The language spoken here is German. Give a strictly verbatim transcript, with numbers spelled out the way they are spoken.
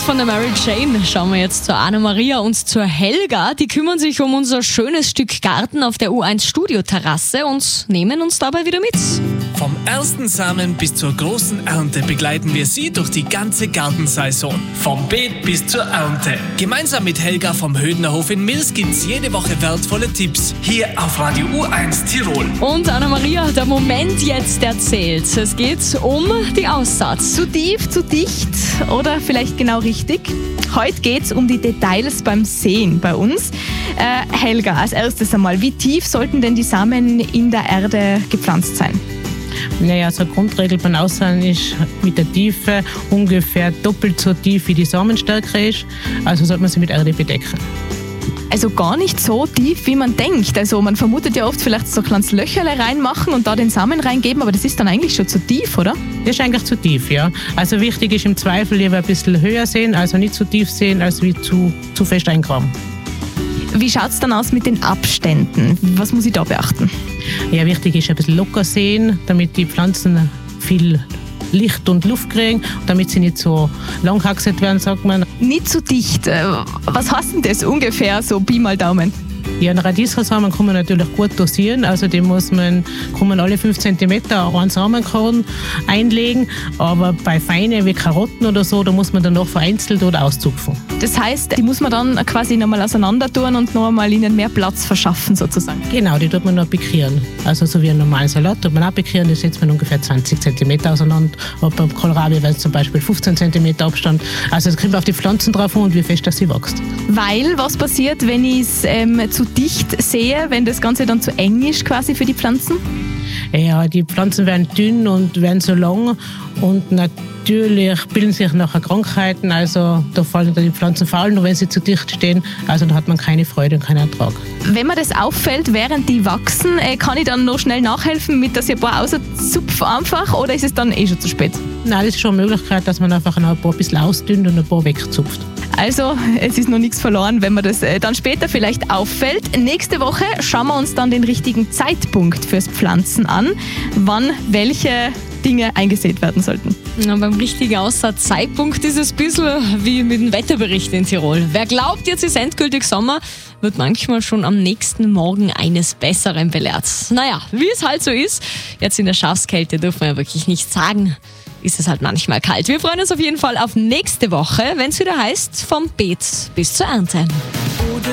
von der Mary Jane schauen wir jetzt zur Anna-Maria und zur Helga. Die kümmern sich um unser schönes Stück Garten auf der U eins Studioterrasse und nehmen uns dabei wieder mit. Vom ersten Samen bis zur großen Ernte begleiten wir Sie durch die ganze Gartensaison. Vom Beet bis zur Ernte. Gemeinsam mit Helga vom Hödnerhof in Mils gibt's jede Woche wertvolle Tipps. Hier auf Radio U eins Tirol. Und Anna-Maria, der Moment jetzt erzählt. Es geht um die Aussaat. Zu tief, zu dicht oder vielleicht genau richtig? Heute geht es um die Details beim Säen bei uns. Äh, Helga, als erstes einmal, wie tief sollten denn die Samen in der Erde gepflanzt sein? Naja, so eine Grundregel beim Aussahen ist mit der Tiefe ungefähr doppelt so tief, wie die Samenstärke ist. Also sollte man sie mit Erde bedecken. Also gar nicht so tief, wie man denkt. Also man vermutet ja oft vielleicht so ein kleines Löcherle reinmachen und da den Samen reingeben, aber das ist dann eigentlich schon zu tief, oder? Das ist eigentlich zu tief, ja. Also wichtig ist im Zweifel lieber ein bisschen höher sehen, also nicht zu tief sehen, als wie zu, zu fest eingraben. Wie schaut es dann aus mit den Abständen? Was muss ich da beachten? Ja, wichtig ist ein bisschen locker sehen, damit die Pflanzen viel Licht und Luft kriegen, damit sie nicht so langhaxet werden, sagt man. Nicht zu dicht. Was heißt denn das ungefähr, so Pi mal Daumen? Ja, einen Radiessamen kann man natürlich gut dosieren, also den muss man, kann man alle fünf Zentimeter einen Samenkorn einlegen, aber bei feinen wie Karotten oder so, da muss man dann noch vereinzelt oder auszupfen. Das heißt, die muss man dann quasi nochmal auseinander tun und noch einmal ihnen mehr Platz verschaffen sozusagen? Genau, die tut man noch pikieren. Also so wie einen normalen Salat tut man auch pikieren, das setzt man ungefähr zwanzig Zentimeter auseinander. Und beim Kohlrabi wäre es zum Beispiel fünfzehn Zentimeter Abstand. Also es kommt auf die Pflanzen drauf an und wie fest dass sie wächst. Weil, was passiert, wenn ich es ähm, zu dicht sehe, wenn das Ganze dann zu eng ist quasi für die Pflanzen? Ja, die Pflanzen werden dünn und werden so lang und natürlich bilden sich nachher Krankheiten, also da fallen dann die Pflanzen faul, nur wenn sie zu dicht stehen, also da hat man keine Freude und keinen Ertrag. Wenn mir das auffällt, während die wachsen, kann ich dann noch schnell nachhelfen, mit dass ich ein paar rauszupfe einfach, oder ist es dann eh schon zu spät? Nein, das ist schon eine Möglichkeit, dass man einfach noch ein paar bisschen ausdünnt und ein paar wegzupft. Also, es ist noch nichts verloren, wenn mir das dann später vielleicht auffällt. Nächste Woche schauen wir uns dann den richtigen Zeitpunkt fürs Pflanzen an, wann welche Dinge eingesät werden sollten. Na, beim richtigen Aussaatzeitpunkt ist es ein bisschen wie mit dem Wetterbericht in Tirol. Wer glaubt, jetzt ist endgültig Sommer, wird manchmal schon am nächsten Morgen eines Besseren belehrt. Naja, wie es halt so ist, jetzt in der Schafskälte dürfen wir ja wirklich nicht sagen, ist es halt manchmal kalt. Wir freuen uns auf jeden Fall auf nächste Woche, wenn es wieder heißt, vom Beet bis zur Ernte.